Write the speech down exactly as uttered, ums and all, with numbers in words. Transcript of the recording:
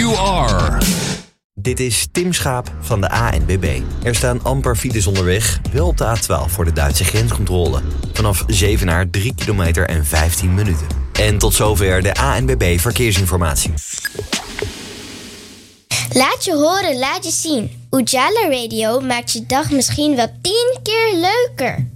you are. Dit is Tim Schaap van de A N B B. Er staan amper files onderweg, wel op de A twaalf voor de Duitse grenscontrole. Vanaf Zevenaar drie kilometer en vijftien minuten. En tot zover de A N B B verkeersinformatie. Laat je horen, laat je zien. Ujala Radio maakt je dag misschien wel tien keer leuker.